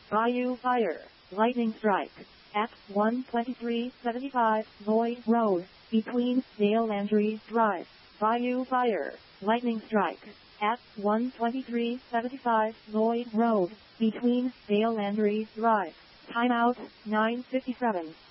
Bayou Fire, lightning strike, at 12375 Lloyd Road, between Dale Landry Drive. Bayou Fire, lightning strike, at 12375 Lloyd Road, between Dale Landry Drive. Timeout, 9:57.